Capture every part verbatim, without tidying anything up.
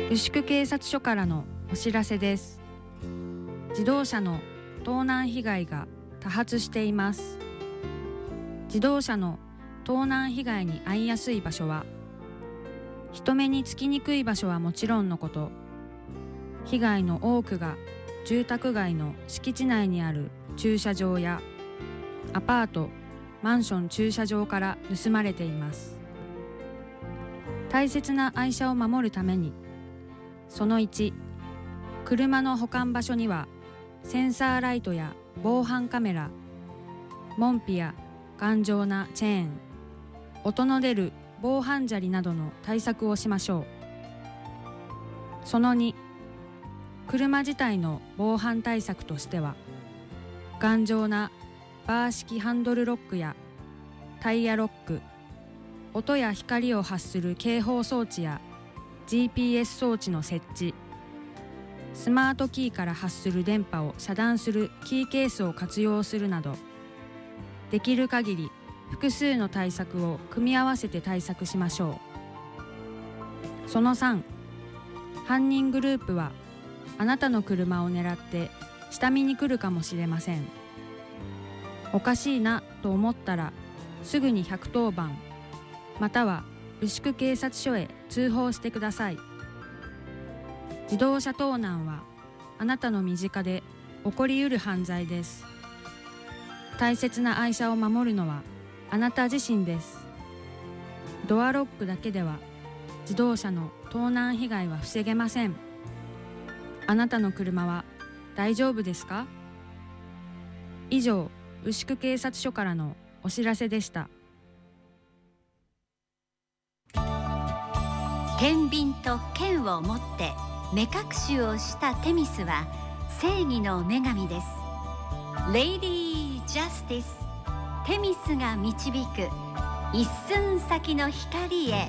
牛久警察署からのお知らせです。自動車の盗難被害が多発しています。自動車の盗難被害に遭いやすい場所は、人目につきにくい場所はもちろんのこと、被害の多くが住宅街の敷地内にある駐車場やアパート、マンション駐車場から盗まれています。大切な愛車を守るために、そのいち、車の保管場所にはセンサーライトや防犯カメラ、門扉や頑丈なチェーン、音の出る防犯砂利などの対策をしましょう。そのに、車自体の防犯対策としては、頑丈なバー式ハンドルロックやタイヤロック、音や光を発する警報装置や ジーピーエス 装置の設置、スマートキーから発する電波を遮断するキーケースを活用するなど、できる限り複数の対策を組み合わせて対策しましょう。そのさん、犯人グループはあなたの車を狙って下見に来るかもしれません。おかしいなと思ったらすぐにひゃくとおばんまたは牛久警察署へ通報してください。自動車盗難はあなたの身近で起こりうる犯罪です。大切な愛車を守るのはあなた自身です。ドアロックだけでは自動車の盗難被害は防げません。あなたの車は大丈夫ですか？以上、牛久警察署からのお知らせでした。 天秤と剣を持って目隠しをしたテミスは正義の女神です。レイディー・ジャスティス、テミスが導く一寸先の光へ。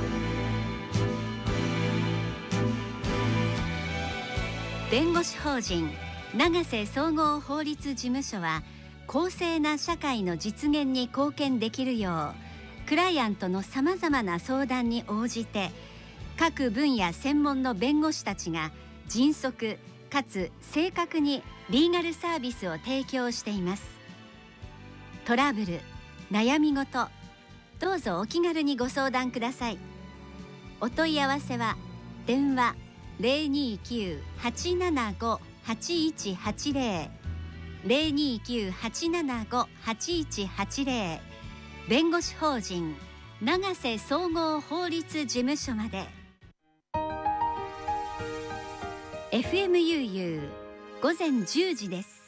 弁護士法人長瀬総合法律事務所は、公正な社会の実現に貢献できるよう、クライアントのさまざまな相談に応じて、各分野専門の弁護士たちが迅速かつ正確にリーガルサービスを提供しています。トラブル、悩み事、どうぞお気軽にご相談ください。お問い合わせは電話 ゼロにきゅう はちななご はちいちはちゼロ ゼロにきゅう はちななご はちいちはちゼロ 弁護士法人長瀬総合法律事務所まで。 エフエムユーユー 午前じゅうじです。